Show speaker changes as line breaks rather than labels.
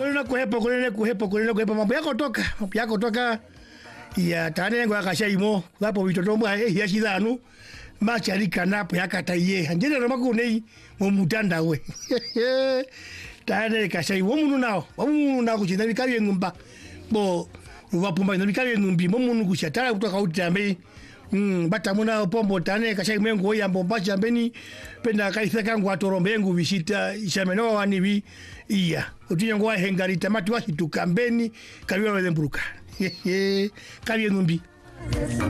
kuhepa mambo yako toka ya tane ngo akashaimo hapo vitotomba ya shidhanu macharika napo yakataye njene romakune mu mutanda we tane kashaimo munu nao kuchina bikaye ngumba bo ubapumba bikaye ngumbi munu kushatara kutoka utambe batamuna pombo tane kashaimo ngo yambo bacha mbeni penda kaisaka ngo atorombe ngo bishita ishameno wanibi iya utinya ngo hengarita matu wasitukambeni kabiwa wemburuka kabiye ngumbi